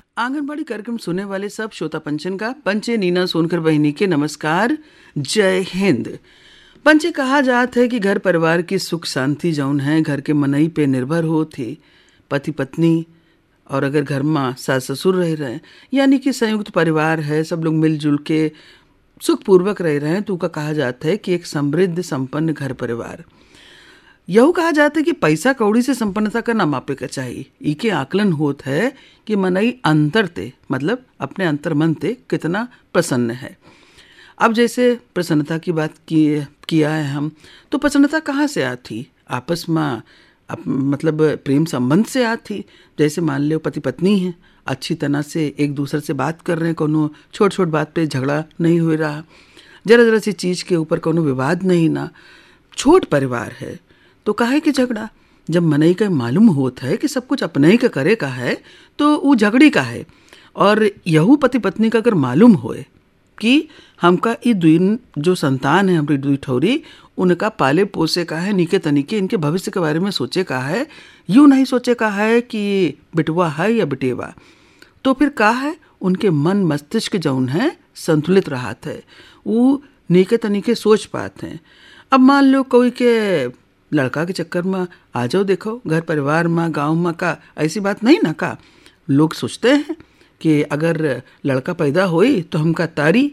आंगनबाड़ी कार्यक्रम सुनने वाले सब श्रोता पंचन का पंचे नीना सोनकर बहिनी के नमस्कार। जय हिंद। पंचे कहा जात है कि घर परिवार की सुख शांति जौन है घर के मनई पे निर्भर हो थी। पति पत्नी और अगर घर में सास ससुर रह रहे हैं यानी कि संयुक्त परिवार है, सब लोग मिलजुल के सुखपूर्वक रह रहे हैं तो का कहा जाता है कि एक समृद्ध संपन्न घर परिवार। यहू कहा जाता है कि पैसा कौड़ी से संपन्नता का ना मापे का चाहिए। इके आकलन होत है कि मनई अंतर ते मतलब अपने अंतर मन ते कितना प्रसन्न है। अब जैसे प्रसन्नता की बात किया है हम, तो प्रसन्नता कहाँ से आती? आपस में मतलब प्रेम संबंध से आती। जैसे मान लो पति पत्नी है, अच्छी तरह से एक दूसरे से बात कर रहे हैं, कोनो छोट छोट बात पे झगड़ा नहीं हो रहा, जरा जरा सी चीज़ के ऊपर कोनो विवाद नहीं ना। छोट परिवार है तो काहे कि झगड़ा? जब मनई का मालूम होता है कि सब कुछ अपने ही का करे का है तो वो झगड़ी का है। और यहू पति पत्नी का अगर मालूम होए कि हमका ये दुई जो संतान है हमारी दुई ठौरी उनका पाले पोसे का है, निके तनिके इनके भविष्य के बारे में सोचे का है, यूँ नहीं सोचे का है कि बिटवा है या बिटेवा। तो फिर का है उनके मन मस्तिष्क जौन है संतुलित रहत है, वो निके तनिके सोच पाते हैं। अब मान लो कोई के लड़का के चक्कर में आ जाओ, देखो घर परिवार में गांव में का ऐसी बात नहीं ना का। लोग सोचते हैं कि अगर लड़का पैदा होई तो हमका तारी।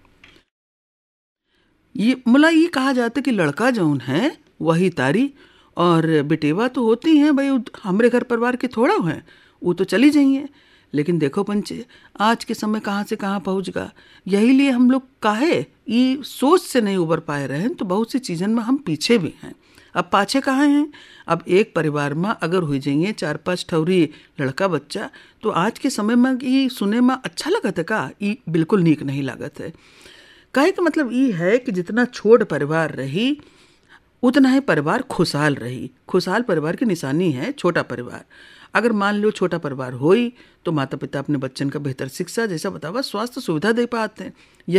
ये कहा जाता है कि लड़का जौन है वही तारी और बेटेवा तो होती हैं भाई हमरे घर परिवार के थोड़ा हैं, वो तो चली जाइए। लेकिन देखो पंचे आज के समय कहाँ से कहाँ पहुँच गया। यही लिए हम लोग काहे ये सोच से नहीं उबर पाए रहे हैं तो बहुत सी चीज़न में हम पीछे भी हैं। अब पाछे कहाँ हैं? अब एक परिवार में अगर हो जाइए 4-5 ठौरी लड़का बच्चा तो आज के समय में ये सुने में अच्छा लगत है का? ये बिल्कुल नीक नहीं लागत है। कहे का मतलब ये है कि जितना छोट परिवार रही उतना ही परिवार खुशहाल रही। खुशहाल परिवार की निशानी है छोटा परिवार। अगर मान लो छोटा परिवार होई तो माता पिता अपने बच्चन का बेहतर शिक्षा जैसा बतावा स्वास्थ्य सुविधा दे पाते हैं।